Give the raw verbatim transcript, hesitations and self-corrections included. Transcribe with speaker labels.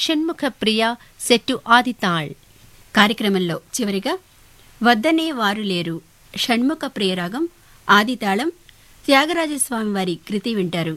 Speaker 1: షణ్ముఖ ప్రియ set ఆదితాళ్.
Speaker 2: కార్యక్రమంలో చివరిగా వద్దనే వారు లేరు షణ్ముఖ ప్రియరాగం ఆదితాళం త్యాగరాజస్వామి వారి కృతి వింటారు.